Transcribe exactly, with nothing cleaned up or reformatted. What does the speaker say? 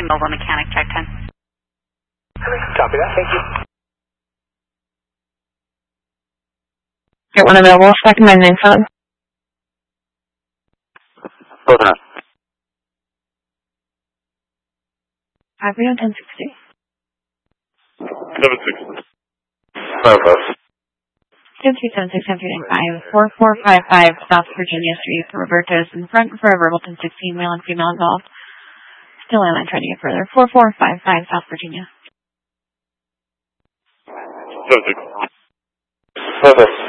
mobile mechanic, check ten. Copy that, thank you. Get one available, second my name phone. Hold on. five three oh ten sixty. seven six. Five five. two two seven six seven three nine five four four five five South Virginia Street. Roberto's in front for Verbleton sixteen, male and female involved. Still am I trying to get further. four four five five South Virginia. seven six. Five five.